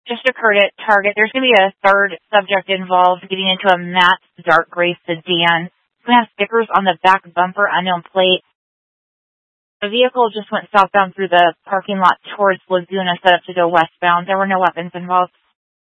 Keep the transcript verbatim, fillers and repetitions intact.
just occurred at Target. There's going to be a third subject involved getting into a matte dark gray sedan. It's going to have stickers on the back bumper, unknown plate. The vehicle just went southbound through the parking lot towards Laguna, set up to go westbound. There were no weapons involved.